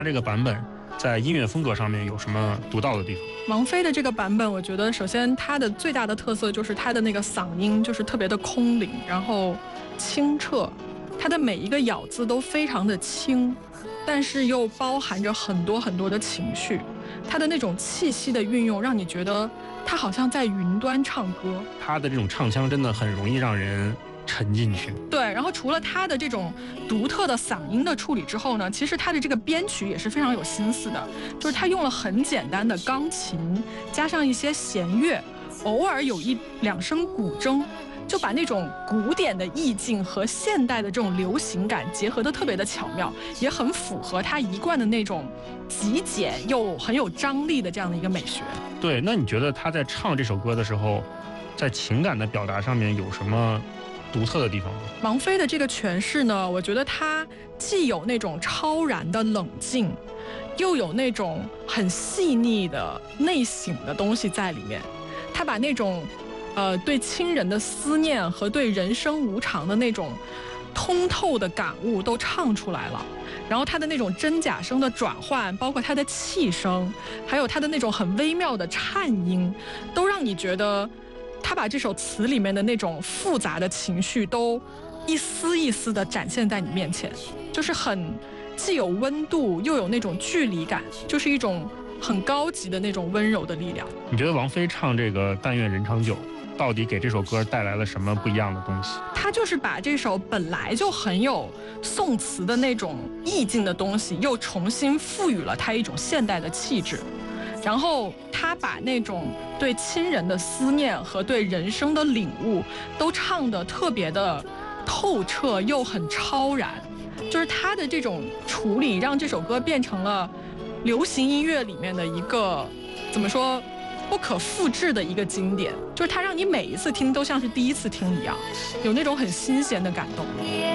这个版本在音乐风格上面有什么独到的地方？ 王菲的这个版本，我觉得首先它的最大的特色就是它的那个嗓音就是特别的空灵，然后清澈，它的每一个咬字都非常的轻，但是又包含着很多很多的情绪。它的那种气息的运用，让你觉得它好像在云端唱歌。 他的这种唱腔真的很容易让人沉进去。 对，然后除了他的这种独特的嗓音的处理之后呢，其实他的这个编曲也是非常有心思的，就是他用了很简单的钢琴，加上一些弦乐，偶尔有一两声古筝，就把那种古典的意境和现代的这种流行感结合得特别的巧妙，也很符合他一贯的那种极简又很有张力的这样的一个美学。 对，那你觉得他在唱这首歌的时候，在情感的表达上面有什么独特的地方吗？ 王菲的这个诠释呢，我觉得她既有那种超然的冷静，又有那种很细腻的内省的东西在里面。她把那种对亲人的思念和对人生无常的那种通透的感悟都唱出来了。然后她的那种真假声的转换，包括她的气声，还有她的那种很微妙的颤音，都让你觉得他把这首词里面的那种复杂的情绪都一丝一丝的展现在你面前，就是很既有温度又有那种距离感，就是一种很高级的那种温柔的力量。 你觉得王菲唱这个但愿人长久到底给这首歌带来了什么不一样的东西？ 他就是把这首本来就很有宋词的那种意境的东西，又重新赋予了它一种现代的气质。然后他把那种对亲人的思念和对人生的领悟都唱得特别的透彻又很超然，就是他的这种处理让这首歌变成了流行音乐里面的一个怎么说不可复制的一个经典，就是他让你每一次听都像是第一次听一样，有那种很新鲜的感动。